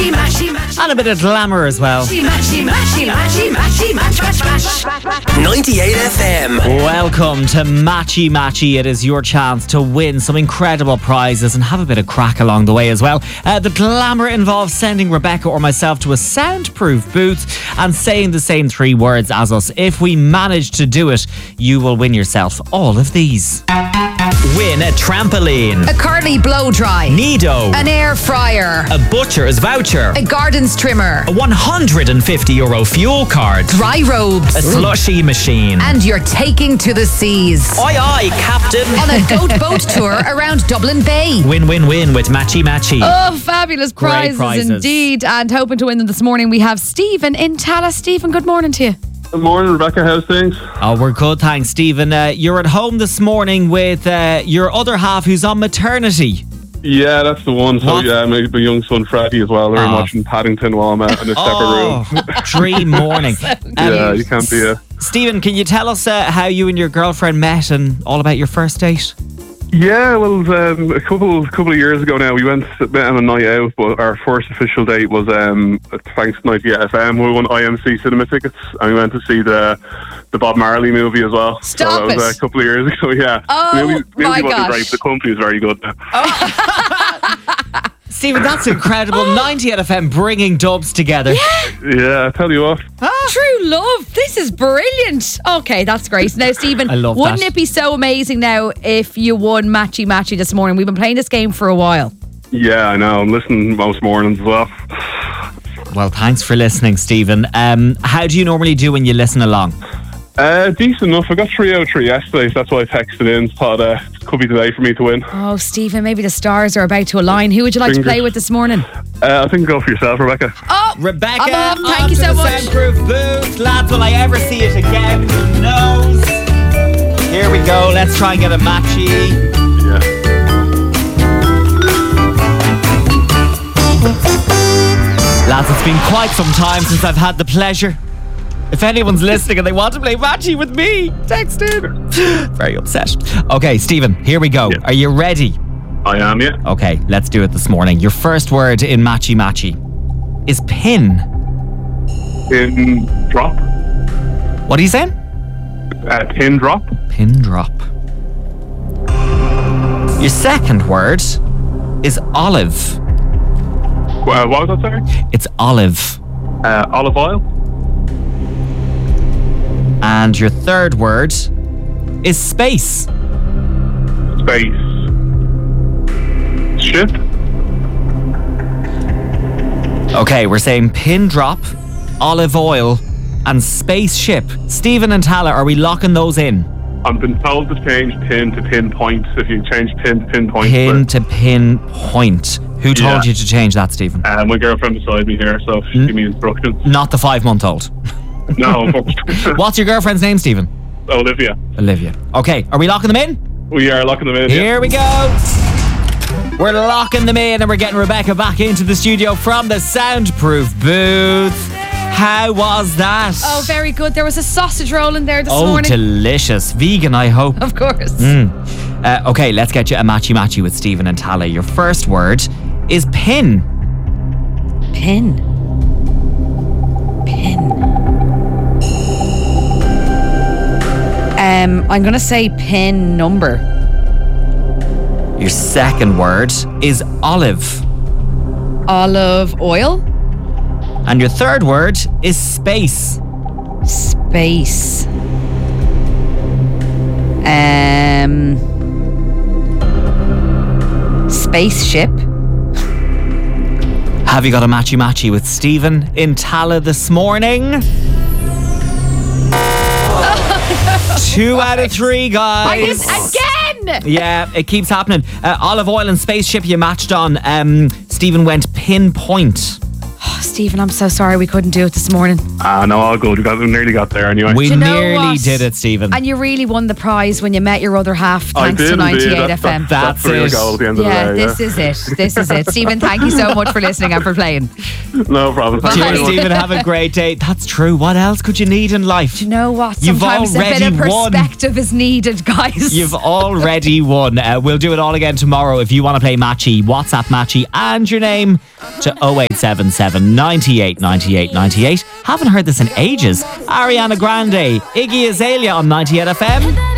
And a bit of glamour as well. 98 FM. Welcome to Matchy Matchy. It is your chance to win some incredible prizes and have a bit of crack along the way as well. The glamour involves sending Rebecca or myself to a soundproof booth and saying the same three words as us. If we manage to do it, you will win yourself all of these. Win a trampoline, A Carly blow dry, Nido, an air fryer, a butcher's voucher, a garden's trimmer, a €150 fuel card, dry robes, a slushy machine. and you're taking to the seas Aye aye, Captain. on a goat boat tour around Dublin Bay. Win win win with Matchy Matchy. Oh, fabulous Great prizes. indeed. And hoping to win them this morning, we have Stephen in Tallaght. Stephen, good morning to you. Good morning, Rebecca. How's things? Oh, we're good, thanks, Stephen. You're at home this morning with your other half who's on maternity. Yeah, that's the one. So, What? yeah, my young son Freddie as well. They're Oh. watching Paddington while I'm in a separate room. Dream morning. Yeah, you can't be a... Stephen, can you tell us how you and your girlfriend met and all about your first date? Yeah, well, a couple of years ago now, we went on a night out, but our first official date was thanks to 98 FM. We won IMC cinema tickets, and we went to see the Bob Marley movie as well. Stop so that was it. a couple of years ago. Yeah. Oh, the movie my wasn't gosh. great, but the company is very good. Stephen, that's incredible. 98 FM bringing dubs together. Yeah, I tell you what. True love. This is brilliant. Okay, that's great. Now, Stephen, I love wouldn't that. it be so amazing now if you won Matchy Matchy this morning? We've been playing this game for a while. Yeah, I know. I'm listening most mornings as well. Well, thanks for listening, Stephen. How do you normally do when you listen along? Decent enough. I got 3 out of 3 yesterday, so that's why I texted in. Thought it could be today for me to win. Oh, Stephen, maybe the stars are about to align. Who would you like to play with this morning? I think go for yourself, Rebecca. Oh, Rebecca, I'm off. Thank on you to so the much. soundproof booth. Lads, will I ever see it again? Who knows? Here we go. Let's try and get a matchy. Yeah. Lads, it's been quite some time since I've had the pleasure. If anyone's listening and they want to play matchy with me, text in. Very upset. Okay, Stephen, here we go. Yeah. Are you ready? I am, yeah. Okay, let's do it this morning. Your first word in Matchy Matchy is pin. Pin drop. What are you saying? Pin drop. Pin drop. Your second word is olive. What was that, sorry? It's olive. Olive oil. And your third word is space. Space. Ship. Okay, we're saying pin drop, olive oil, and spaceship. Stephen and Tala, are we locking those in? I've been told to change pin to pinpoint. If you change pin to pinpoint. Pin to pin point. Who told Yeah. you to change that, Stephen? My girlfriend beside me here, so she gave me instructions. Not the 5-month-old. No, What's your girlfriend's name, Stephen? Olivia. Olivia. Okay, are we locking them in? We are locking them in. yeah. Here we go. We're locking them in and we're getting Rebecca back into the studio from the soundproof booth. How was that? Oh, very good. There was a sausage roll in there this Oh, morning. delicious. Vegan, I hope. Of course. Okay, let's get you a matchy matchy with Stephen and Tala. Your first word is pin. Pin. Pin. I'm going to say pin number. Your second word is olive. Olive oil. And your third word is space. Space. Spaceship. Have you got a matchy matchy with Stephen in Tala this morning? 2 out of 3, guys. Again! Yeah, it keeps happening. Olive oil and spaceship you matched on. Stephen went pinpoint. Stephen, I'm so sorry we couldn't do it this morning. No, all good. We nearly got there anyway. We Do you know nearly what? did it, Stephen. And you really won the prize when you met your other half, I thanks did to 98 indeed. FM. That's the real it. goal at the end of the Yeah, day. this is it. This is it. Stephen, thank you so much for listening and for playing. No problem. Thank you Cheers, very much. Stephen. Have a great day. That's true. What else could you need in life? Do you know what? You've Sometimes a bit already of won. perspective is needed, guys. You've already won. We'll do it all again tomorrow. If you want to play Matchy, WhatsApp Matchy and your name to 0877 98 98 98. Haven't heard this in ages. Ariana Grande, Iggy Azalea on 98 FM.